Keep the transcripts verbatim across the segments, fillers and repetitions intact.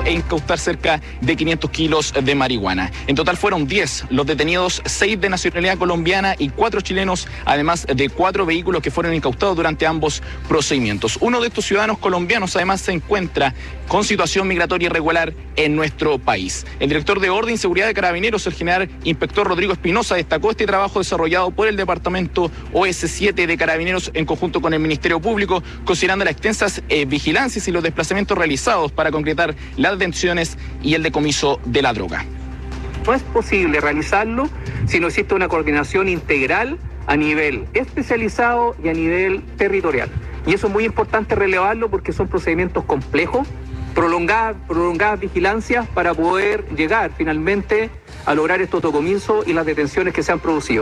e incautar cerca de quinientos kilos de marihuana. En total fueron diez los detenidos, seis de nacionalidad colombiana y cuatro chilenos, además de cuatro vehículos que fueron incautados durante ambos procedimientos. Uno de estos ciudadanos colombianos además se encuentra con situación migratoria irregular en nuestro país. El director de Orden y Seguridad de Carabineros, el general inspector Rodrigo Espinosa, destacó este trabajo desarrollado por el Departamento O S siete de Carabineros en conjunto con el Ministerio Público, considerando las extensas eh, vigilancias y los desplazamientos realizados para concretar las detenciones y el decomiso de la droga. No es posible realizarlo si no existe una coordinación integral a nivel especializado y a nivel territorial. Y eso es muy importante relevarlo porque son procedimientos complejos, prolongadas, prolongadas vigilancias para poder llegar finalmente a lograr estos decomisos y las detenciones que se han producido.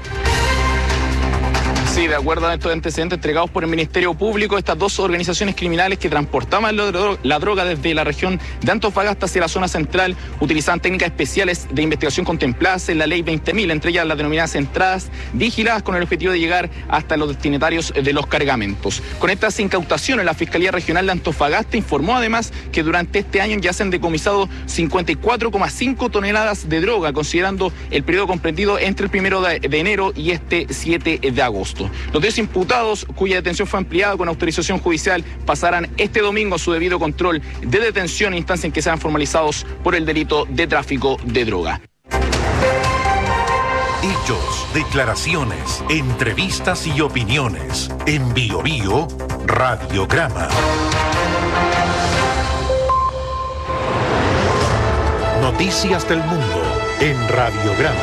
Sí, de acuerdo a estos antecedentes entregados por el Ministerio Público, estas dos organizaciones criminales que transportaban la droga desde la región de Antofagasta hacia la zona central utilizaban técnicas especiales de investigación contempladas en la ley veinte mil, entre ellas las denominadas entradas vigiladas, con el objetivo de llegar hasta los destinatarios de los cargamentos. Con estas incautaciones, la Fiscalía Regional de Antofagasta informó además que durante este año ya se han decomisado cincuenta y cuatro coma cinco toneladas de droga, considerando el periodo comprendido entre el primero de enero y este siete de agosto. Los diez imputados, cuya detención fue ampliada con autorización judicial, pasarán este domingo a su debido control de detención, instancia en que sean formalizados por el delito de tráfico de droga. Hechos, declaraciones, entrevistas y opiniones. En Bio Bio, Radiograma. Noticias del mundo en Radiograma.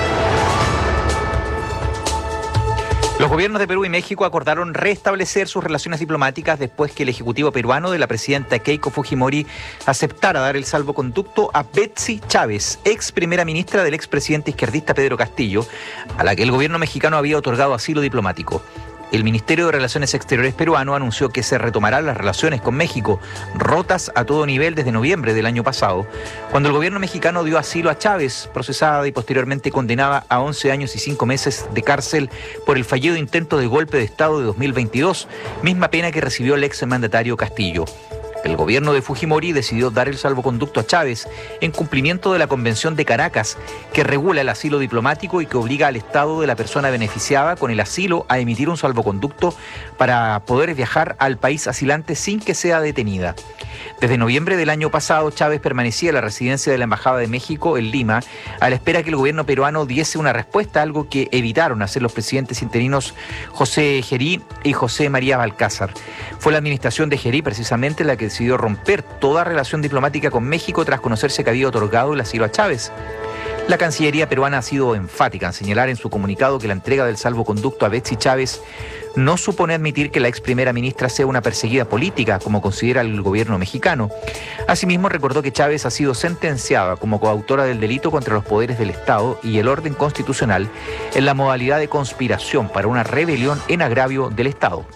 Los gobiernos de Perú y México acordaron restablecer sus relaciones diplomáticas después que el ejecutivo peruano de la presidenta Keiko Fujimori aceptara dar el salvoconducto a Betsy Chávez, ex primera ministra del expresidente izquierdista Pedro Castillo, a la que el gobierno mexicano había otorgado asilo diplomático. El Ministerio de Relaciones Exteriores peruano anunció que se retomarán las relaciones con México, rotas a todo nivel desde noviembre del año pasado, cuando el gobierno mexicano dio asilo a Chávez, procesada y posteriormente condenada a once años y cinco meses de cárcel por el fallido intento de golpe de Estado de dos mil veintidós, misma pena que recibió el exmandatario Castillo. El gobierno de Fujimori decidió dar el salvoconducto a Chávez en cumplimiento de la Convención de Caracas, que regula el asilo diplomático y que obliga al Estado de la persona beneficiada con el asilo a emitir un salvoconducto para poder viajar al país asilante sin que sea detenida. Desde noviembre del año pasado, Chávez permanecía en la residencia de la Embajada de México en Lima, a la espera que el gobierno peruano diese una respuesta, algo que evitaron hacer los presidentes interinos José Gerí y José María Balcázar. Fue la administración de Gerí precisamente la que decidió romper toda relación diplomática con México tras conocerse que había otorgado el asilo a Chávez. La Cancillería peruana ha sido enfática en señalar en su comunicado que la entrega del salvoconducto a Betsy Chávez no supone admitir que la ex primera ministra sea una perseguida política, como considera el gobierno mexicano. Asimismo, recordó que Chávez ha sido sentenciada como coautora del delito contra los poderes del Estado y el orden constitucional en la modalidad de conspiración para una rebelión en agravio del Estado.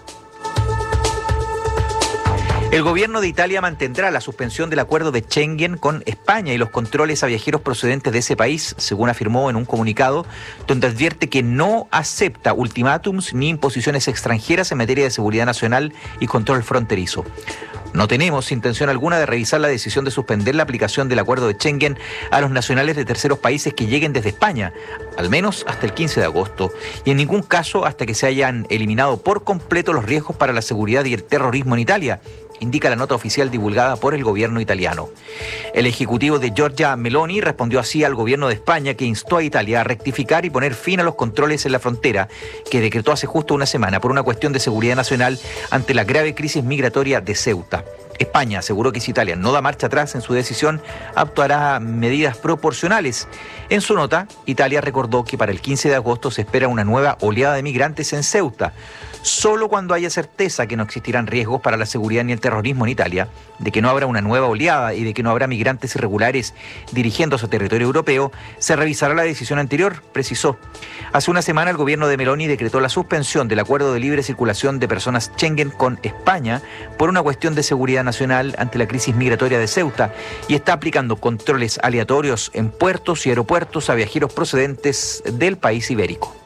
El gobierno de Italia mantendrá la suspensión del acuerdo de Schengen con España y los controles a viajeros procedentes de ese país, según afirmó en un comunicado, donde advierte que no acepta ultimátums ni imposiciones extranjeras en materia de seguridad nacional y control fronterizo. No tenemos intención alguna de revisar la decisión de suspender la aplicación del acuerdo de Schengen a los nacionales de terceros países que lleguen desde España, al menos hasta el quince de agosto, y en ningún caso hasta que se hayan eliminado por completo los riesgos para la seguridad y el terrorismo en Italia, indica la nota oficial divulgada por el gobierno italiano. El ejecutivo de Giorgia Meloni respondió así al gobierno de España, que instó a Italia a rectificar y poner fin a los controles en la frontera que decretó hace justo una semana por una cuestión de seguridad nacional ante la grave crisis migratoria de Ceuta. España aseguró que si Italia no da marcha atrás en su decisión, actuará medidas proporcionales. En su nota, Italia recordó que para el quince de agosto se espera una nueva oleada de migrantes en Ceuta. Solo cuando haya certeza que no existirán riesgos para la seguridad ni el terrorismo en Italia, de que no habrá una nueva oleada y de que no habrá migrantes irregulares dirigiéndose a territorio europeo, se revisará la decisión anterior, precisó. Hace una semana el gobierno de Meloni decretó la suspensión del acuerdo de libre circulación de personas Schengen con España por una cuestión de seguridad nacional ante la crisis migratoria de Ceuta y está aplicando controles aleatorios en puertos y aeropuertos a viajeros procedentes del país ibérico.